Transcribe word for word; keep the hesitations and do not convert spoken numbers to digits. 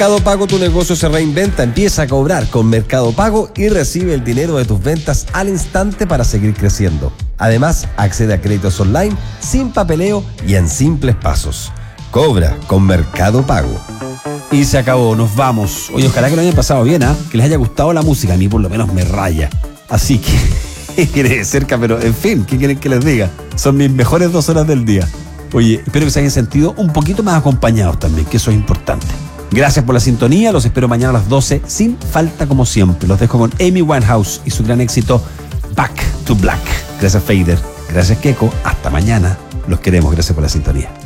Mercado Pago, tu negocio se reinventa. Empieza a cobrar con Mercado Pago y recibe el dinero de tus ventas al instante para seguir creciendo. Además, accede a créditos online sin papeleo y en simples pasos. Cobra con Mercado Pago. Y se acabó, nos vamos. Oye, ojalá que lo hayan pasado bien, ¿ah? ¿eh? Que les haya gustado la música. A mí por lo menos me raya. Así que, quiere cerca, pero en fin, ¿qué quieren que les diga? Son mis mejores dos horas del día. Oye, espero que se hayan sentido un poquito más acompañados también, que eso es importante. Gracias por la sintonía, los espero mañana a las doce, sin falta como siempre. Los dejo con Amy Winehouse y su gran éxito Back to Black. Gracias Fader, gracias Keiko, hasta mañana. Los queremos, gracias por la sintonía.